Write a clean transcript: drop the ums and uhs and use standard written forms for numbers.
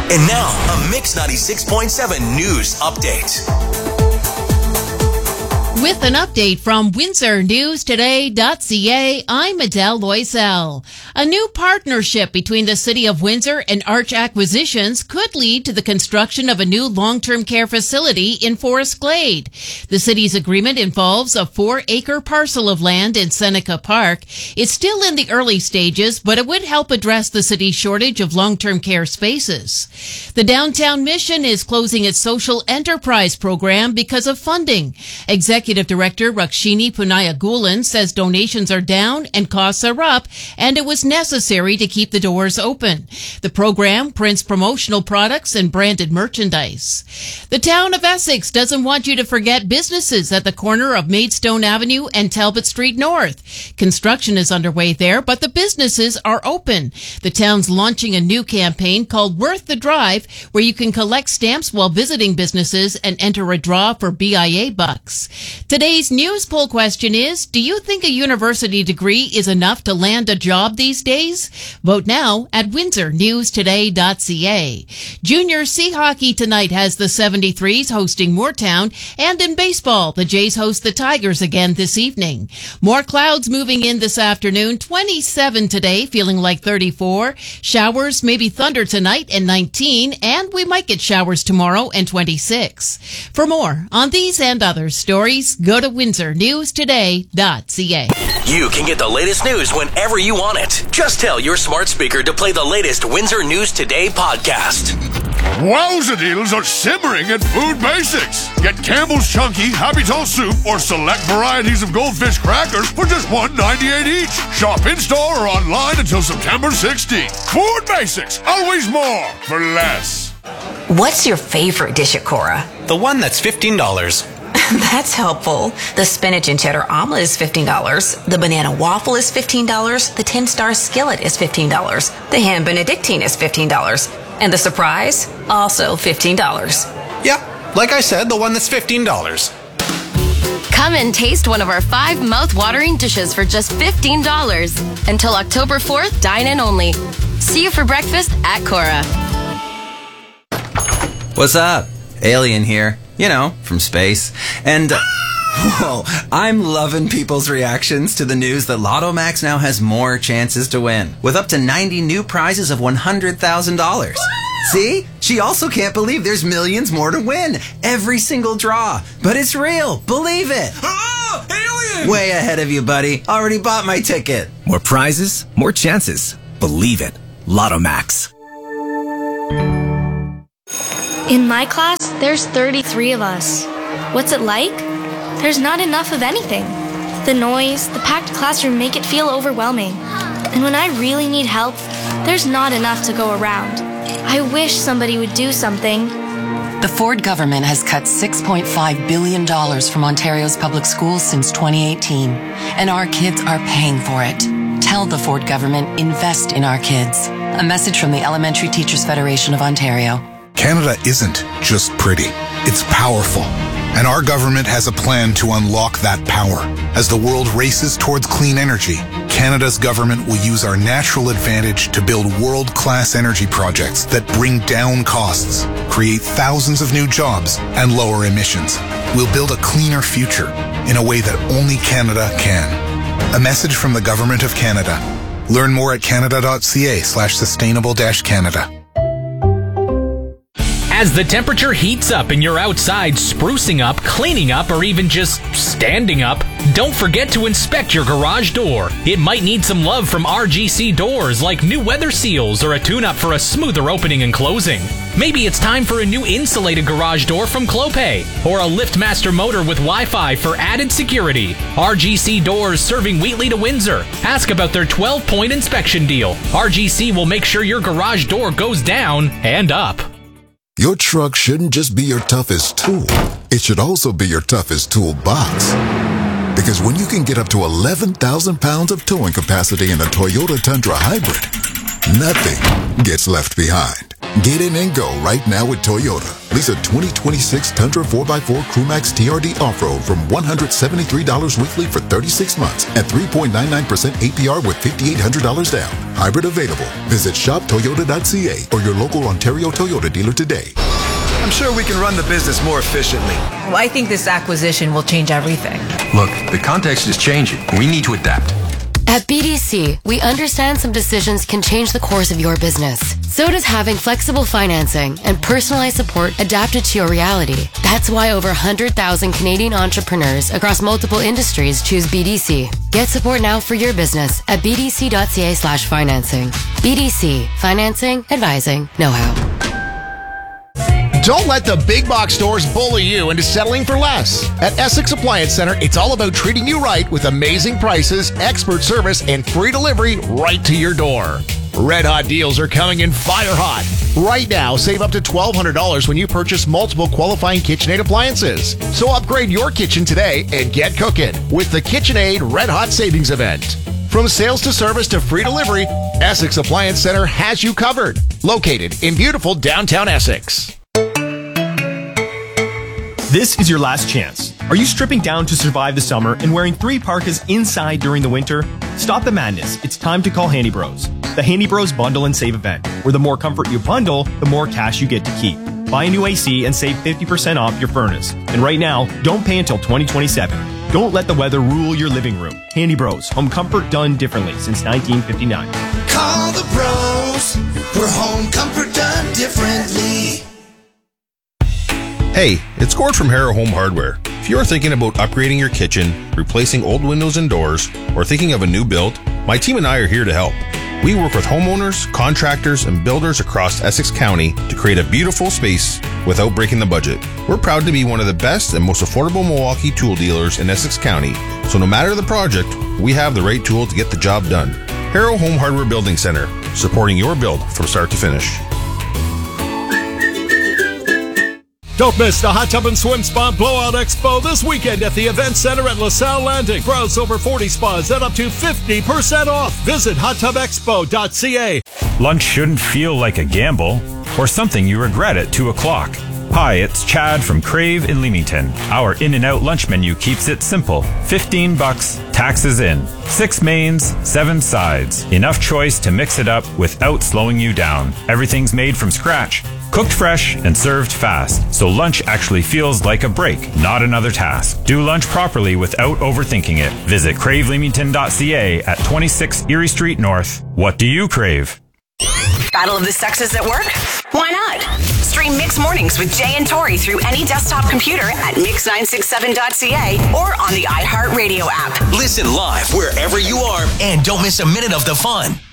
And now, a Mix 96.7 news update. With an update from WindsorNewsToday.ca, I'm Adele Loisel. A new partnership between the City of Windsor and Arch Acquisitions could lead to the construction of a new long-term care facility in Forest Glade. The city's agreement involves a 4-acre parcel of land in Seneca Park. It's still in the early stages, but it would help address the city's shortage of long-term care spaces. The Downtown Mission is closing its social enterprise program because of funding. Executive Director Rakshini Punaya-Gulan says donations are down and costs are up, and it was necessary to keep the doors open. The program prints promotional products and branded merchandise. The town of Essex doesn't want you to forget businesses at the corner of Maidstone Avenue and Talbot Street North. Construction is underway there, but the businesses are open. The town's launching a new campaign called Worth the Drive, where you can collect stamps while visiting businesses and enter a draw for BIA bucks. Today's news poll question is, do you think a university degree is enough to land a job these days? Vote now at WindsorNewsToday.ca. Junior Sea Hockey tonight has the 73s hosting Moortown, and in baseball, the Jays host the Tigers again this evening. More clouds moving in this afternoon, 27 today, feeling like 34. Showers, maybe thunder tonight and 19, and we might get showers tomorrow and 26. For more on these and other stories, go to WindsorNewsToday.ca. You can get the latest news whenever you want it. Just tell your smart speaker to play the latest Windsor News Today podcast. Wowza deals are simmering at Food Basics. Get Campbell's Chunky, Happy Tall Soup, or select varieties of Goldfish crackers for just $1.98 each. Shop in-store or online until September 16th. Food Basics, always more for less. What's your favorite dish at Cora? The one that's $15. That's helpful. The spinach and cheddar omelet is $15. The banana waffle is $15. The 10-star skillet is $15. The ham benedictine is $15. And the surprise? Also $15. Yep, like I said, the one that's $15. Come and taste one of our 5 mouth-watering dishes for just $15. Until October 4th, dine in only. See you for breakfast at Cora. What's up? Alien here. You know, from space. And, whoa, I'm loving people's reactions to the news that Lotto Max now has more chances to win, with up to 90 new prizes of $100,000. See? She also can't believe there's millions more to win. Every single draw. But it's real. Believe it. Oh, alien! Way ahead of you, buddy. Already bought my ticket. More prizes, more chances. Believe it. Lotto Max. In my class, there's 33 of us. What's it like? There's not enough of anything. The noise, the packed classroom make it feel overwhelming. And when I really need help, there's not enough to go around. I wish somebody would do something. The Ford government has cut $6.5 billion from Ontario's public schools since 2018, and our kids are paying for it. Tell the Ford government, invest in our kids. A message from the Elementary Teachers Federation of Ontario. Canada isn't just pretty, it's powerful. And our government has a plan to unlock that power. As the world races towards clean energy, Canada's government will use our natural advantage to build world-class energy projects that bring down costs, create thousands of new jobs, and lower emissions. We'll build a cleaner future in a way that only Canada can. A message from the Government of Canada. Learn more at canada.ca/sustainable-canada. As the temperature heats up and you're outside sprucing up, cleaning up, or even just standing up, don't forget to inspect your garage door. It might need some love from RGC Doors, like new weather seals or a tune-up for a smoother opening and closing. Maybe it's time for a new insulated garage door from Clopay, or a LiftMaster motor with Wi-Fi for added security. RGC Doors, serving Wheatley to Windsor. Ask about their 12-point inspection deal. RGC will make sure your garage door goes down and up. Your truck shouldn't just be your toughest tool. It should also be your toughest toolbox. Because when you can get up to 11,000 pounds of towing capacity in a Toyota Tundra Hybrid, nothing gets left behind. Get in and go right now with Toyota. Lease a 2026 Tundra 4x4 Crewmax TRD Off-Road from $173 weekly for 36 months at 3.99% APR with $5,800 down. Hybrid available. Visit shoptoyota.ca or your local Ontario Toyota dealer today. I'm sure we can run the business more efficiently. Well, I think this acquisition will change everything. Look, the context is changing. We need to adapt. At BDC, we understand some decisions can change the course of your business. So does having flexible financing and personalized support adapted to your reality. That's why over 100,000 Canadian entrepreneurs across multiple industries choose BDC. Get support now for your business at bdc.ca/financing. BDC. Financing, advising, know-how. Don't let the big box stores bully you into settling for less. At Essex Appliance Center, it's all about treating you right with amazing prices, expert service, and free delivery right to your door. Red hot deals are coming in fire hot. Right now, save up to $1,200 when you purchase multiple qualifying KitchenAid appliances. So upgrade your kitchen today and get cooking with the KitchenAid Red Hot Savings Event. From sales to service to free delivery, Essex Appliance Center has you covered. Located in beautiful downtown Essex. This is your last chance. Are you stripping down to survive the summer and wearing 3 parkas inside during the winter? Stop the madness. It's time to call Handy Bros. The Handy Bros Bundle and Save event, where the more comfort you bundle, the more cash you get to keep. Buy a new AC and save 50% off your furnace. And right now, don't pay until 2027. Don't let the weather rule your living room. Handy Bros. Home comfort done differently since 1959. Call the bros for home comfort done differently. Hey, it's Gord from Harrow Home Hardware. If you're thinking about upgrading your kitchen, replacing old windows and doors, or thinking of a new build, my team and I are here to help. We work with homeowners, contractors, and builders across Essex County to create a beautiful space without breaking the budget. We're proud to be one of the best and most affordable Milwaukee tool dealers in Essex County, so no matter the project, we have the right tool to get the job done. Harrow Home Hardware Building Center, supporting your build from start to finish. Don't miss the Hot Tub and Swim Spa Blowout Expo this weekend at the Event Center at LaSalle Landing. Browse over 40 spas at up to 50% off. Visit hottubexpo.ca. Lunch shouldn't feel like a gamble or something you regret at 2 o'clock. Hi, it's Chad from Crave in Leamington. Our In-N-Out lunch menu keeps it simple. $15, taxes in. 6 mains, 7 sides. Enough choice to mix it up without slowing you down. Everything's made from scratch. Cooked fresh and served fast, so lunch actually feels like a break, not another task. Do lunch properly without overthinking it. Visit craveleamington.ca at 26 Erie Street North. What do you crave? Battle of the Sexes at work? Why not? Stream Mix Mornings with Jay and Tori through any desktop computer at mix967.ca or on the iHeartRadio app. Listen live wherever you are and don't miss a minute of the fun.